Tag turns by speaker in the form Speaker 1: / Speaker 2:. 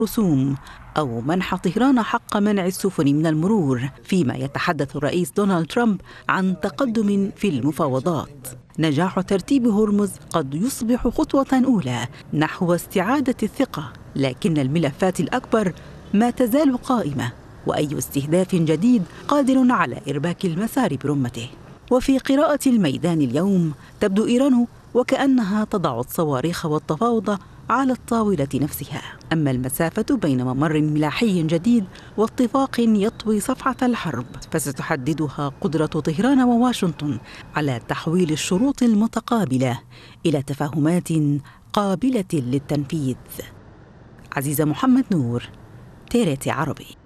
Speaker 1: رسوم أو منح طهران حق منع السفن من المرور، فيما يتحدث الرئيس دونالد ترامب عن تقدم في المفاوضات. نجاح ترتيب هرمز قد يصبح خطوة أولى نحو استعادة الثقة، لكن الملفات الأكبر ما تزال قائمة، وأي استهداف جديد قادر على إرباك المسار برمته. وفي قراءة الميدان اليوم تبدو إيران وكأنها تضع الصواريخ والتفاوض على الطاولة نفسها، أما المسافة بين ممر ملاحي جديد واتفاق يطوي صفحة الحرب فستحددها قدرة طهران وواشنطن على تحويل الشروط المتقابلة إلى تفاهمات قابلة للتنفيذ. عزيزة محمد نور، تيريتي عربي.